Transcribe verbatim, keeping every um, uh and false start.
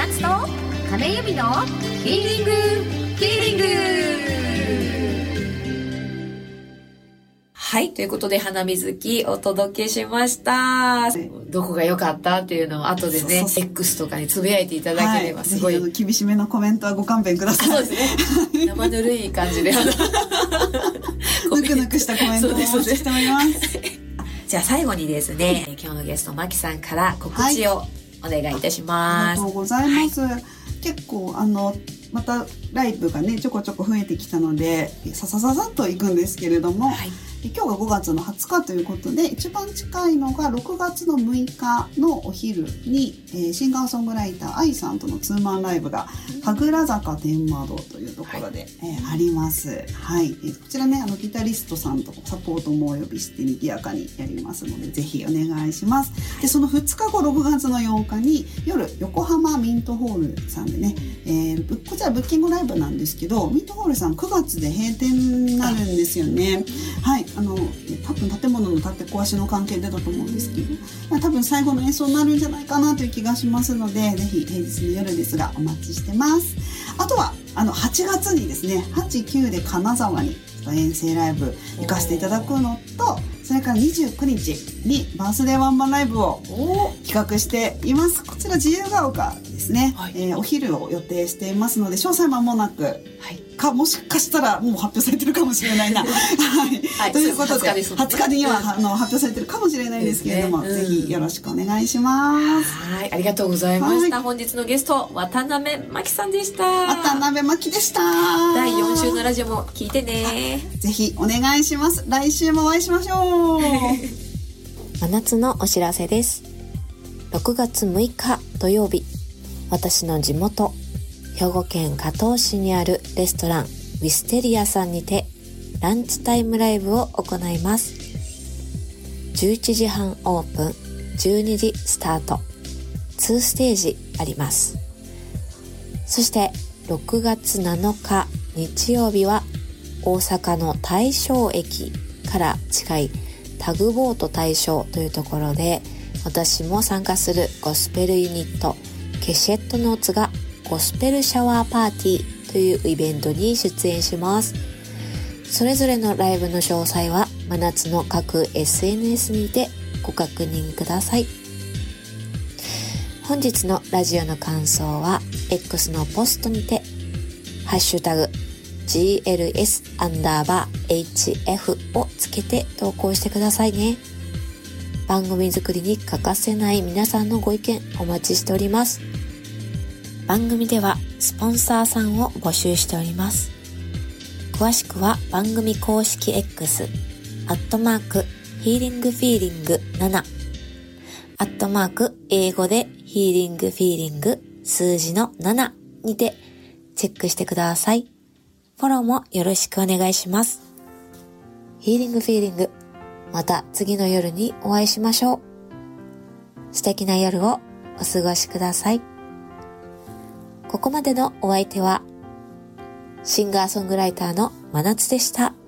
夏と金由美のヒーリングヒーリング。はい、ということで花水木お届けしました。どこが良かったっていうのを後でね、そうそうそう X とかにつぶやいていただければすごい、 はい、厳しめのコメントはご勘弁ください。 そうですね。生ぬるい感じでぬくぬくしたコメントをお待ちしております。 じゃあ最後にですね、今日のゲストマキさんから告知をお願いいたします。 はい、ありがとうございます。はい、結構あのまたライブがねちょこちょこ増えてきたのでささささっといくんですけれども、はい、今日がごがつのはつかということで一番近いのがろくがつのむいかのお昼に、えー、シンガーソングライター愛さんとのツーマンライブが神楽坂天満堂というところで、はい、えー、あります。はい、えー、こちらねあのギタリストさんとサポートもお呼びして賑やかにやりますのでぜひお願いします。でそのふつかごろくがつのようかに夜横浜ミントホールさんでね、えー、こちらブッキングライブなんですけどミントホールさんくがつで閉店になるんですよね。はい、あの多分建物の建て壊しの関係でだと思うんですけど多分最後の演奏になるんじゃないかなという気がしますのでぜひ平日の夜ですがお待ちしてます。あとはあのはちがつにですねはち、きゅうで金沢に遠征ライブ行かせていただくのとそれからにじゅうくにちにバースデーワンマンライブを企画しています。こちら自由が丘ですね、はい、えー、お昼を予定していますので詳細間もなく、はい、かもしかしたらもう発表されてるかもしれないな、はいはい、ということではつか、ね、はつかにはあの発表されてるかもしれないんですけれども、ね、うん、ぜひよろしくお願いします。 はい、ありがとうございました、はい、本日のゲスト渡辺真希さんでした。 渡辺真希でした。 だいよん週のラジオも聞いてね。 ぜひお願いします。来週もお会いしましょう。 真夏のお知らせです。ろくがつむいか土曜日、私の地元兵庫県加東市にあるレストランウィステリアさんにてランチタイムライブを行います。じゅういちじはんオープン、じゅうにじスタート、にステージあります。そしてろくがつなのか日曜日は大阪の大正駅から近いタグボート大正というところで私も参加するゴスペルユニットケシェットノーツがゴスペルシャワーパーティーというイベントに出演します。それぞれのライブの詳細は真夏の各 エスエヌエス にてご確認ください。本日のラジオの感想は X のポストにてハッシュタグ ジーエルエス アンダーバー エイチエフ をつけて投稿してくださいね。番組作りに欠かせない皆さんのご意見お待ちしております。番組ではスポンサーさんを募集しております。詳しくは番組公式 X アットマークヒーリングフィーリングななアットマーク英語でヒーリングフィーリング数字のななにてチェックしてください。フォローもよろしくお願いします。ヒーリングフィーリング、また次の夜にお会いしましょう。素敵な夜をお過ごしください。ここまでのお相手はシンガーソングライターの真夏でした。